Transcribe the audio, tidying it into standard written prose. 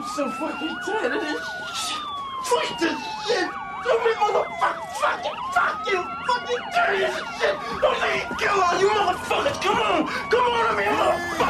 so fucking tired of this shit. Fuck this shit. Stupid motherfucker. Fuck you. Fucking dirty as shit. Don't let me kill all you motherfuckers. Come on. Come on, I mean, motherfucker.